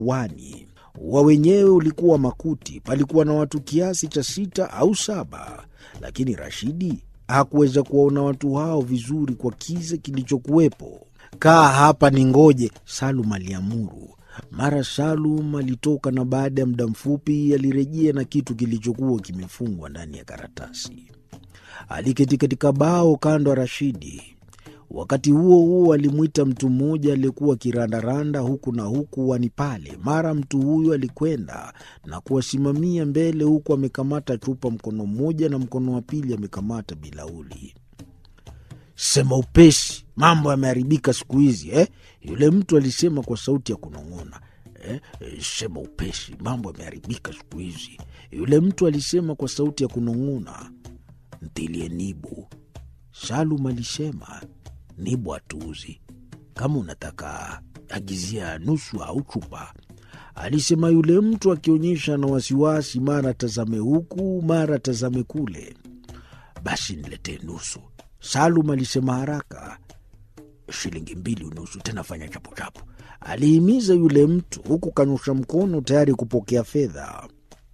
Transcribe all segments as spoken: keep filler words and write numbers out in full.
wani. Ua wenyewe ulikuwa makuti, palikuwa na watu kiasi cha sita au saba, lakini Rashidi hakuweza kuwaona watu hao vizuri kwa kiza kilichokuwepo. Kaa hapa ningoje, Salum aliamuru. Mara Salum alitoka na baada ya muda mfupi alirejea na kitu kilichokuwa kimefungwa ndani ya karatasi. Aliketi katika bao kando ya Rashidi. Wakati huo huo alimwita mtu mmoja aliyekuwa kirandaranda huku na huku wani pale. Mara mtu huyu alikwenda na kuwasimamia mbele huku amekamata chupa mkono mmoja na mkono wa pili amekamata bilauli. Sema upesi, mambo yameharibika siku hizi eh? Yule mtu alisema kwa sauti ya kunong'ona. Eh? Sema upesi, mambo yameharibika siku hizi. Yule mtu alisema kwa sauti ya kunong'ona. Ntilie nibu. Salum alisema, nibu atuuzi. Kama unataka agizia nusu au chupa. Alisema yule mtu akionyesha na wasiwasi, mara tazame huku, mara tazame kule. Basi niletee nusu. Salum alisema haraka. Shilingi mbili unusu, tena fanya chapu chapu. Alihimiza yule mtu huku kanyosha mkono tayari kupokea fedha.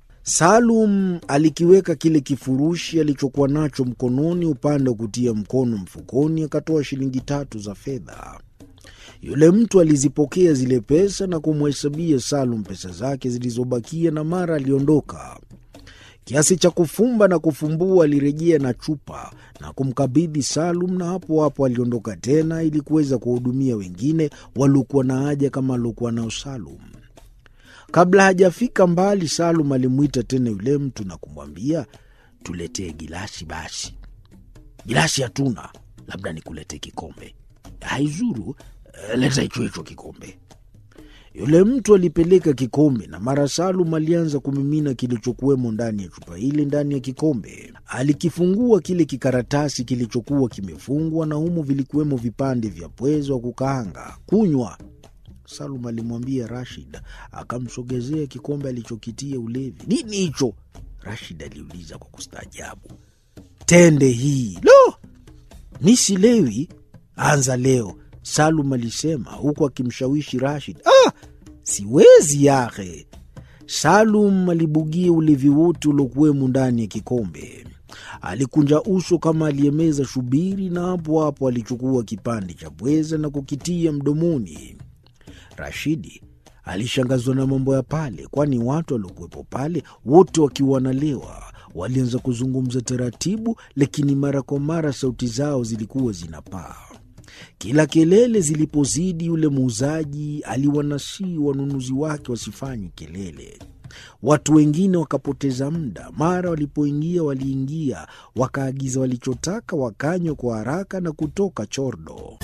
Salum alikiweka kile kifurushi alichokuwa nacho mkononi upande wa kutia mkono mfukoni, akatoa shilingi tatu za fedha. Yule mtu alizipokea zile pesa na kumhesabia Salum pesa zake zilizobakia, na mara aliondoka. Kiasi cha kufumba na kufumbua alirejea na chupa na kumkabidhi Salum, na hapo hapo aliondoka tena ili kuweza kuhudumia wengine waliokuwa na haja kama aliokuwa nao Salum. Kabla hajafika mbali, Salum alimuita tena yule mtu na kumwambia, tuletee gilasi basi. Gilasi hatuna, labda nikuletee kikombe. Haizuru, leta hicho hicho kikombe. Yule mtu alipeleka kikombe na mara Salum alianza kumimina kilichokuwemo ndani ya chupa ile ndani ya kikombe. Alikifungua kile kikaratasi kilichokuwa kimefungwa na humo vilikuwemo vipande vya pwezo wa kukaanga. Kunywa, Salum alimwambia Rashid, akamsogezea kikombe alichokitia ulevi. Nini hicho? Rashid aliuliza kwa kustaajabu. Tende hii. Lo! Nisilewi, anza leo, Salum alisema huku akimshawishi Rashid. Ah, siwezi yake. Salum alibugia ulevi wote uliokuwemo ndani ya kikombe. Alikunja uso kama aliyemeza shubiri, na hapo hapo alichukua kipande cha pweza na kukitia mdomoni. Rashidi alishangazwa na mambo ya pale, kwani watu waliokuwepo pale wote wakiwa wanalewa walianza kuzungumza taratibu, lakini mara kwa mara sauti zao zilikuwa zinapaa. Kila kelele zilipozidi, yule muuzaji aliwanasihi wanunuzi wake wasifanye kelele. Watu wengine wakapoteza muda. Mara walipoingia waliingia, wakaagiza walichotaka, wakanywa kwa haraka na kutoka chordo.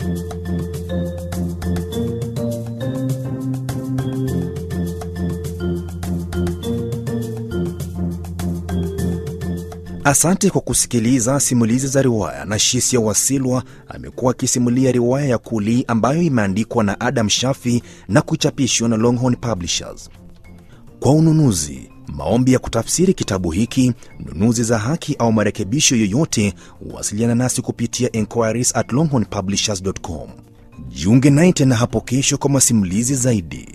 Asante kwa kusikiliza simulizi za riwaya. na Shisia Wasilwa amekuwa akisimulia riwaya ya Kuli ambayo imeandikwa na Adam Shafi na kuchapishwa na Longhorn Publishers. Kwa ununuzi, maombi ya kutafsiri kitabu hiki, nunuzi za haki au marekebisho yoyote, wasiliana nasi kupitia enquiries at longhorn publishers dot com. Jiunge naye tena hapo kesho kwa masimulizi zaidi.